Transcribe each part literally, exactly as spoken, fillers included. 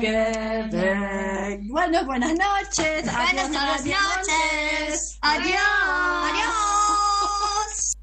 together. Bueno, buenas noches. Buenas Adiós, noches. Adiós. Adiós.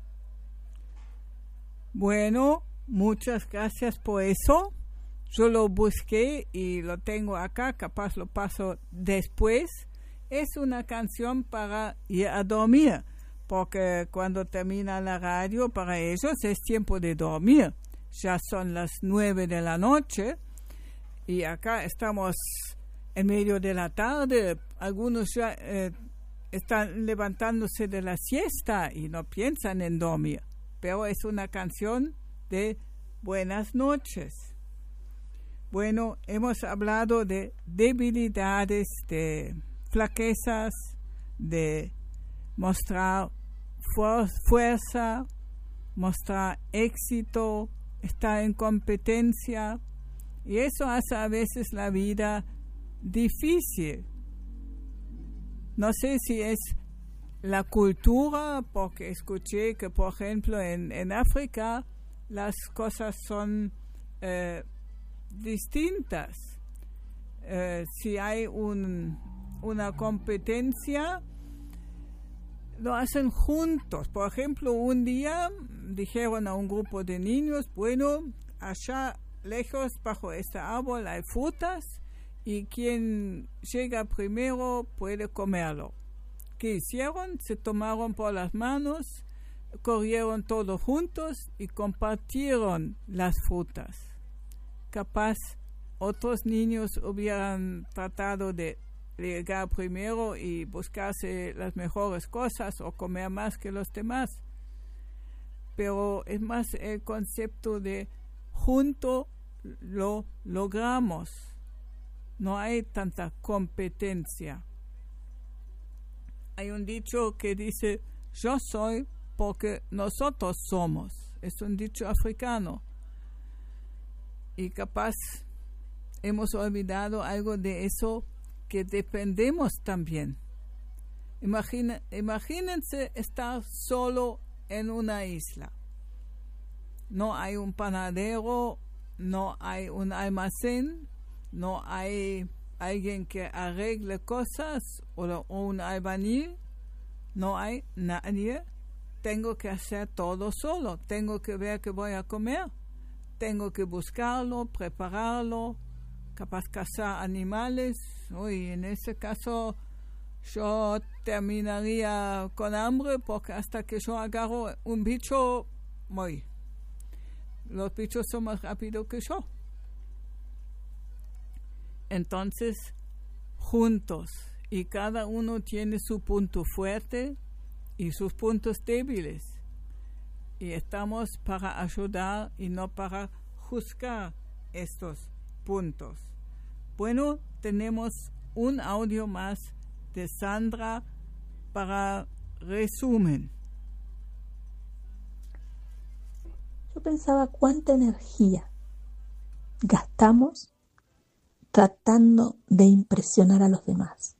Bueno, muchas gracias por eso. Yo lo busqué y lo tengo acá, capaz lo paso después. Es una canción para ir a dormir, porque cuando termina la radio para ellos es tiempo de dormir. Ya son las nueve de la noche y acá estamos en medio de la tarde. Algunos ya eh, están levantándose de la siesta y no piensan en dormir, pero es una canción de buenas noches. Bueno, hemos hablado de debilidades, de flaquezas, de mostrar fu- fuerza, mostrar éxito, estar en competencia, y eso hace a veces la vida difícil. No sé si es la cultura, porque escuché que, por ejemplo, en, en África las cosas son eh, distintas. Eh, si hay un, una competencia, lo hacen juntos. Por ejemplo, un día dijeron a un grupo de niños, bueno, allá lejos bajo este árbol hay frutas y quien llega primero puede comerlo. ¿Qué hicieron? Se tomaron por las manos, corrieron todos juntos y compartieron las frutas. Capaz otros niños hubieran tratado de llegar primero y buscarse las mejores cosas o comer más que los demás. Pero es más el concepto de junto lo logramos. No hay tanta competencia. Hay un dicho que dice, yo soy porque nosotros somos. Es un dicho africano. Y capaz hemos olvidado algo de eso, que dependemos también. Imagina, imagínense estar solo en una isla. No hay un panadero, no hay un almacén, no hay alguien que arregle cosas o, o un albañil, no hay nadie. Tengo que hacer todo solo. Tengo que ver qué voy a comer. Tengo que buscarlo, prepararlo, capaz cazar animales. Uy, en ese caso yo terminaría con hambre, porque hasta que yo agarro un bicho, voy. Los bichos son más rápidos que yo. Entonces, juntos, y cada uno tiene su punto fuerte y sus puntos débiles. Y estamos para ayudar y no para juzgar estos puntos. Bueno, tenemos un audio más de Sandra para resumen. Yo pensaba cuánta energía gastamos tratando de impresionar a los demás.